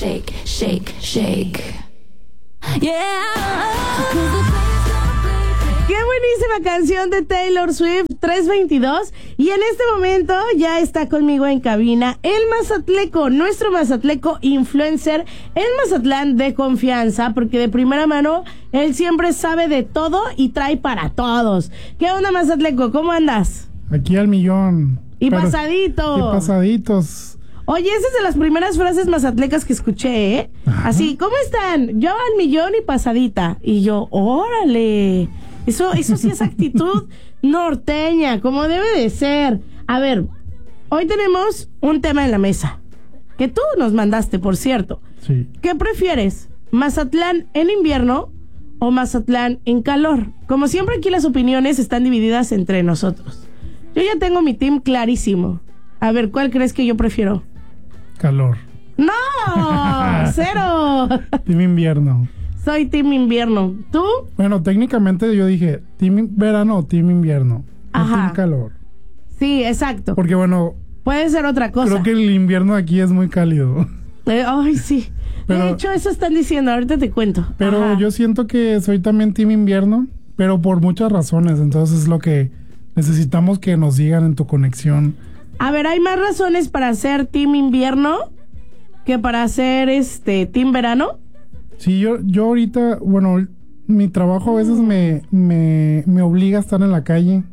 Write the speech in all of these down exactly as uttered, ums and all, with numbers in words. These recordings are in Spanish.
shake, shake, shake. Yeah. Qué buenísima canción de Taylor Swift, tres veintidós. Y en este momento ya está conmigo en cabina el mazatleco, nuestro mazatleco influencer, el Mazatlán de confianza, porque de primera mano él siempre sabe de todo y trae para todos. ¿Qué onda, mazatleco? ¿Cómo andas? Aquí al millón. Y pero, pasadito. Y pasaditos. Oye, esa es de las primeras frases mazatlecas que escuché, ¿eh? Ajá. Así, ¿cómo están? Yo al millón y pasadita. Y yo, órale. Eso, eso sí es actitud norteña, como debe de ser. A ver, hoy tenemos un tema en la mesa, que tú nos mandaste, por cierto. Sí. ¿Qué prefieres? ¿Mazatlán en invierno o Mazatlán en calor? Como siempre, aquí las opiniones están divididas entre nosotros. Yo ya tengo mi team clarísimo. A ver, ¿cuál crees que yo prefiero? Calor. ¡No! ¡Cero! Team invierno. Soy team invierno. ¿Tú? Bueno, técnicamente yo dije team verano o team invierno. Ajá. No team calor. Sí, exacto. Porque bueno, puede ser otra cosa. Creo que el invierno aquí es muy cálido. Eh, ay, sí. Pero, de hecho, eso están diciendo. Ahorita te cuento. Pero Ajá. yo siento que soy también team invierno, pero por muchas razones. Entonces es lo que necesitamos que nos digan en tu conexión. A ver, ¿hay más razones para ser team invierno que para ser este team verano? Sí, yo, yo ahorita, bueno, mi trabajo a veces me, me, me obliga a estar en la calle,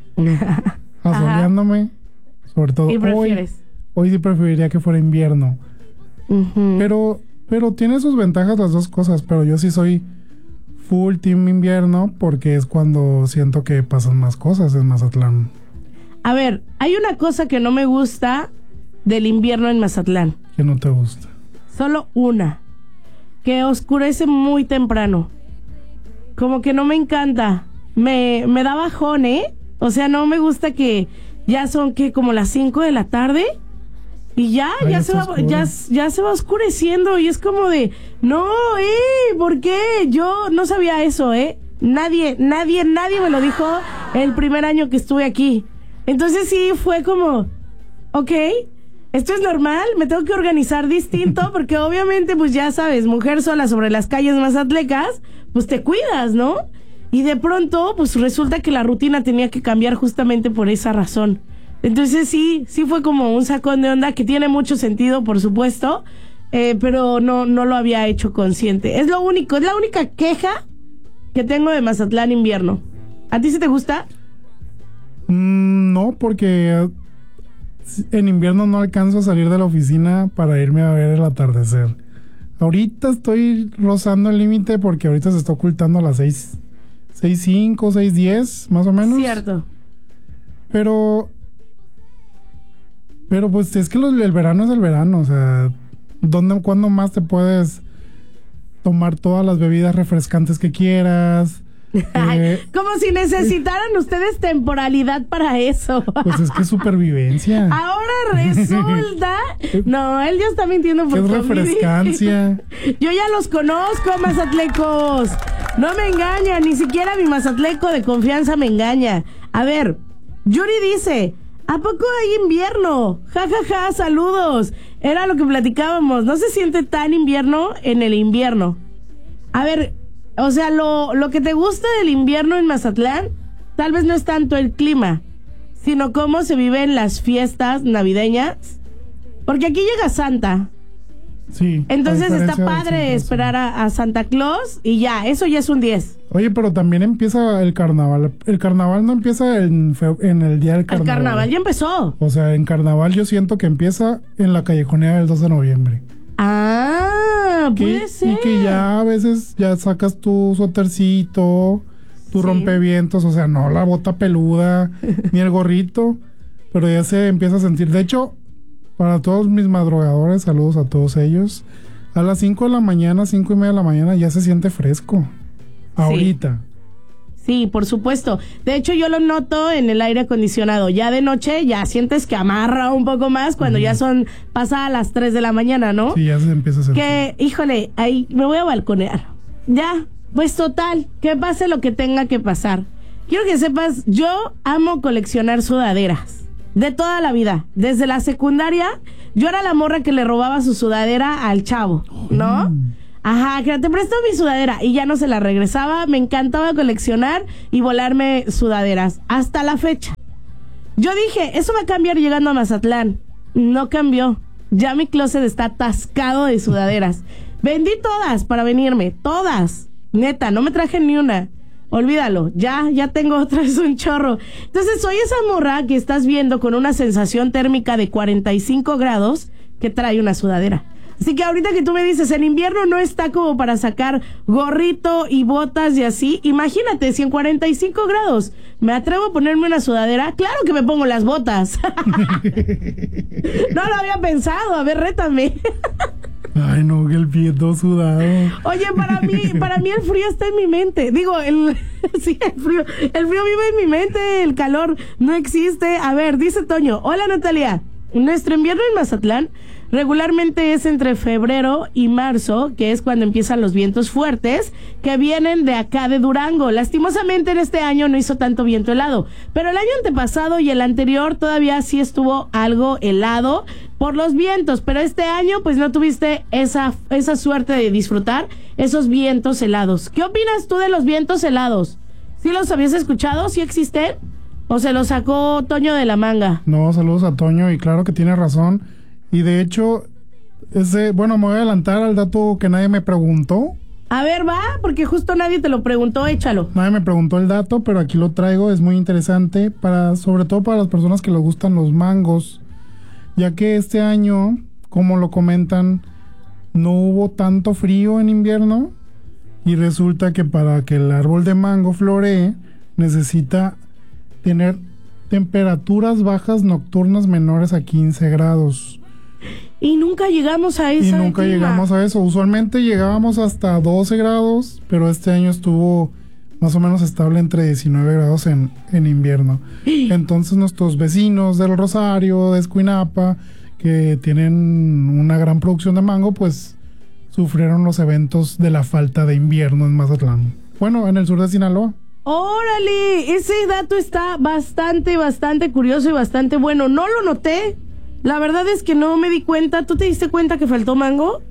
asoleándome, sobre todo ¿Y hoy. prefieres? Hoy sí preferiría que fuera invierno. Uh-huh. Pero, pero tiene sus ventajas las dos cosas, pero yo sí soy full team invierno porque es cuando siento que pasan más cosas en Mazatlán. A ver, hay una cosa que no me gusta del invierno en Mazatlán. ¿Qué no te gusta? Solo una. Que oscurece muy temprano. Como que no me encanta. Me, me da bajón, ¿eh? O sea, no me gusta que ya son, que como las cinco de la tarde y ya, Ay, ya, se va, ya, ya se va oscureciendo y es como de, no, ¿eh? ¿Por qué? Yo no sabía eso, ¿eh? Nadie, nadie, nadie me lo dijo el primer año que estuve aquí. Entonces sí, fue como, ok, esto es normal, me tengo que organizar distinto porque obviamente, pues ya sabes, mujer sola sobre las calles mazatlecas, pues te cuidas, ¿no? Y de pronto, pues resulta que la rutina tenía que cambiar justamente por esa razón. Entonces sí, sí fue como un sacón de onda que tiene mucho sentido, por supuesto, eh, pero no, no lo había hecho consciente. Es lo único, es la única queja que tengo de Mazatlán invierno. ¿A ti sí te gusta? Mm, no, porque en invierno no alcanzo a salir de la oficina para irme a ver el atardecer. Ahorita estoy rozando el límite porque ahorita se está ocultando a las seis, seis cinco, seis diez, más o menos. Cierto. Pero, pero pues es que lo, el verano es el verano, o sea, ¿dónde, cuándo más te puedes tomar todas las bebidas refrescantes que quieras? Eh, como si necesitaran ustedes temporalidad para eso. Pues es que es supervivencia. Ahora resulta. No, él ya está mintiendo por es refrescancia. Yo ya los conozco, mazatlecos. No me engañan, ni siquiera mi mazatleco de confianza me engaña. A ver, Yuri dice: ¿a poco hay invierno? Ja, ja, ja, saludos. Era lo que platicábamos. No se siente tan invierno en el invierno. A ver. O sea, lo, lo que te gusta del invierno en Mazatlán, tal vez no es tanto el clima, sino cómo se viven las fiestas navideñas. Porque aquí llega Santa. Sí. Entonces está padre esperar a, a Santa Claus y ya, eso ya es un diez. Oye, pero también empieza el carnaval. El carnaval no empieza en, en el día del carnaval. El carnaval ya empezó. O sea, en carnaval yo siento que empieza en la callejonera del dos de noviembre. Ah, que, puede ser. Y que ya a veces ya sacas tu suétercito, tu sí. rompevientos, o sea, no la bota peluda, ni el gorrito, pero ya se empieza a sentir. De hecho, para todos mis madrugadores, saludos a todos ellos, a las cinco de la mañana, cinco y media de la mañana, ya se siente fresco. Ahorita. Sí. Sí, por supuesto. De hecho, yo lo noto en el aire acondicionado. Ya de noche ya sientes que amarra un poco más cuando uh-huh. ya son pasadas las tres de la mañana, ¿no? Sí, ya se empieza a sentir. Que, híjole, ahí me voy a balconear. Ya, pues total, que pase lo que tenga que pasar. Quiero que sepas, yo amo coleccionar sudaderas. de toda la vida. Desde la secundaria, yo era la morra que le robaba su sudadera al chavo, ¿no? Mm. Ajá, que te presto mi sudadera y ya no se la regresaba. Me encantaba coleccionar y volarme sudaderas hasta la fecha. Yo dije, eso va a cambiar llegando a Mazatlán. No cambió. Ya mi closet está atascado de sudaderas. Vendí todas para venirme, todas. Neta, no me traje ni una. Olvídalo, ya, ya tengo otra vez un chorro. Entonces soy esa morra que estás viendo con una sensación térmica de cuarenta y cinco grados que trae una sudadera. Así que ahorita que tú me dices, en invierno no está como para sacar gorrito y botas y así. Imagínate, si en cuarenta y cinco grados me atrevo a ponerme una sudadera, claro que me pongo las botas. No lo había pensado, a ver, rétame. Ay, no, que el pie todo sudado. Oye, para mí, para mí el frío está en mi mente. Digo, el, sí, el frío, el frío vive en mi mente, el calor no existe. A ver, dice Toño, hola Natalia, nuestro invierno en Mazatlán regularmente es entre febrero y marzo, que es cuando empiezan los vientos fuertes que vienen de acá de Durango. Lastimosamente en este año no hizo tanto viento helado, pero el año antepasado y el anterior todavía sí estuvo algo helado por los vientos, pero este año pues no tuviste esa, esa suerte de disfrutar esos vientos helados. ¿Qué opinas tú de los vientos helados? ¿Sí los habías escuchado? ¿Sí existen? ¿O se los sacó Toño de la manga? No, saludos a Toño y claro que tiene razón. Y de hecho, ese, bueno, me voy a adelantar al dato que nadie me preguntó. A ver, va, porque justo nadie te lo preguntó, échalo. Nadie me preguntó el dato, pero aquí lo traigo, es muy interesante, para, sobre todo para las personas que les gustan los mangos, ya que este año, como lo comentan, no hubo tanto frío en invierno, y resulta que para que el árbol de mango floree, necesita tener temperaturas bajas nocturnas menores a quince grados. Y nunca llegamos a esa. Y nunca clima. llegamos a eso. Usualmente llegábamos hasta doce grados, pero este año estuvo más o menos estable entre diecinueve grados en, en invierno. Entonces nuestros vecinos del Rosario, de Escuinapa, que tienen una gran producción de mango, pues sufrieron los eventos de la falta de invierno en Mazatlán. Bueno, en el sur de Sinaloa. ¡Órale! Ese dato está bastante, bastante curioso y bastante bueno. No lo noté. La verdad es que no me di cuenta. ¿Tú te diste cuenta que faltó mango?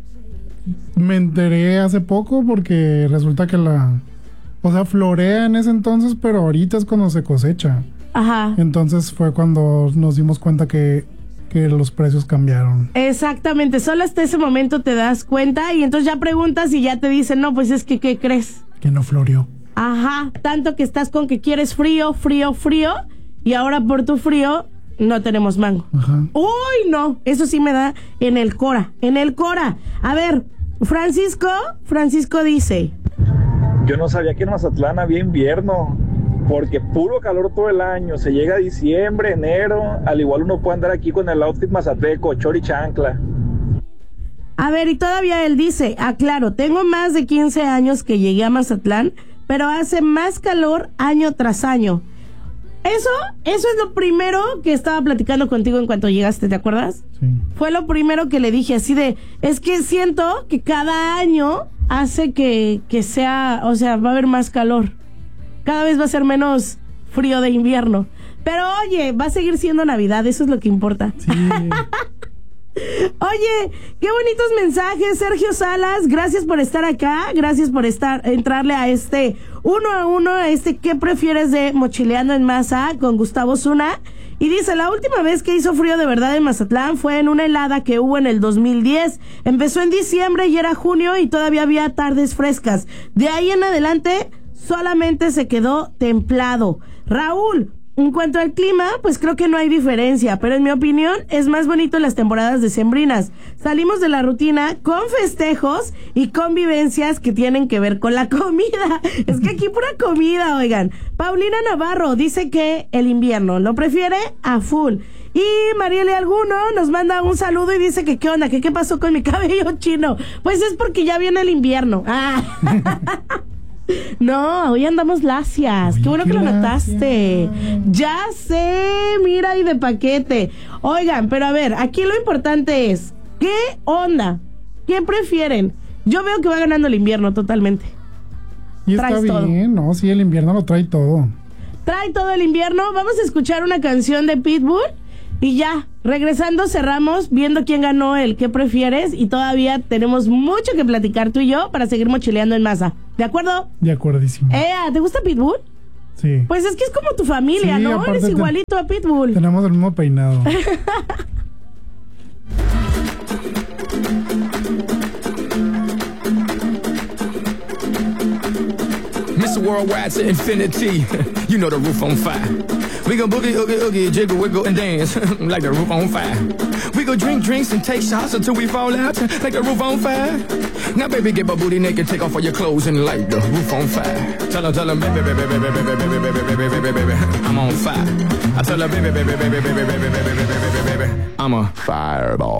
Me enteré hace poco porque resulta que la... O sea, florea en ese entonces, pero ahorita es cuando se cosecha. Ajá. Entonces fue cuando nos dimos cuenta que, que los precios cambiaron. Exactamente. Solo hasta ese momento te das cuenta y entonces ya preguntas y ya te dicen, no, pues es que, ¿qué crees? Que no floreó. Ajá. Tanto que estás con que quieres frío, frío, frío y ahora por tu frío... no tenemos mango. Ajá. Uy, no, eso sí me da en el cora, en el cora. A ver, Francisco, Francisco dice... Yo no sabía que en Mazatlán había invierno, porque puro calor todo el año. Se llega a diciembre, enero, al igual uno puede andar aquí con el outfit mazateco, chori chancla. A ver, y todavía él dice, aclaro, tengo más de quince años que llegué a Mazatlán, pero hace más calor año tras año. Eso, eso es lo primero que estaba platicando contigo en cuanto llegaste, ¿te acuerdas? Sí. Fue lo primero que le dije, así de, es que siento que cada año hace que, que sea, o sea, va a haber más calor. Cada vez va a ser menos frío de invierno. Pero oye, va a seguir siendo Navidad, eso es lo que importa. Sí. Oye, qué bonitos mensajes, Sergio Salas, gracias por estar acá, gracias por estar entrarle a este uno a uno, a este ¿qué prefieres de Mochileando en Masa con Gustavo Zuna? Y dice, la última vez que hizo frío de verdad en Mazatlán fue en una helada que hubo en el dos mil diez. Empezó en diciembre y era junio y todavía había tardes frescas. De ahí en adelante solamente se quedó templado. Raúl, en cuanto al clima, pues creo que no hay diferencia, pero en mi opinión es más bonito las temporadas decembrinas. Salimos de la rutina con festejos y convivencias que tienen que ver con la comida. Es que aquí pura comida, oigan. Paulina Navarro dice que el invierno lo prefiere a full. Y Marielle Alguno nos manda un saludo y dice que qué onda, que qué pasó con mi cabello chino. Pues es porque ya viene el invierno. Ah. No, hoy andamos lacias. Qué bueno que lo notaste. Ya sé, mira, y de paquete. Oigan, pero a ver, aquí lo importante es, ¿qué onda? ¿Qué prefieren? Yo veo que va ganando el invierno totalmente. Y está bien, todo. No, sí, el invierno lo trae todo. Trae todo el invierno. Vamos a escuchar una canción de Pitbull Y ya, regresando cerramos viendo quién ganó el qué prefieres y todavía tenemos mucho que platicar tú y yo para seguir mochileando en masa. ¿De acuerdo? De acuerdísimo. Eh, ¿te gusta Pitbull? Sí. Pues es que es como tu familia, Sí, ¿no? aparte Eres te- igualito a Pitbull. Tenemos el mismo peinado. Mister Worldwide to infinity. You know the roof on fire. We gon' boogie, oogie, oogie, jiggle, wiggle, and dance like the roof on fire. We go drink drinks and take shots until we fall out like the roof on fire. Now, baby, get my booty naked, take off all your clothes and light the roof on fire. Tell her, tell her, baby, baby, baby, baby, baby, baby, baby, baby, baby, baby, I'm on fire. I tell her, baby, baby, baby, baby, baby, baby, baby, baby, baby, baby, I'm a fireball.